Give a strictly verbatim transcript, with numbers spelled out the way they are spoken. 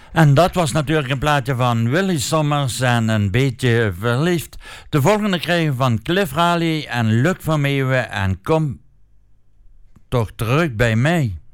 En dat was natuurlijk een plaatje van Willy Sommers en een beetje verliefd. De volgende kregen van Cliff Raleigh en Luc van Meeuwen en Kom toch terug bij mij.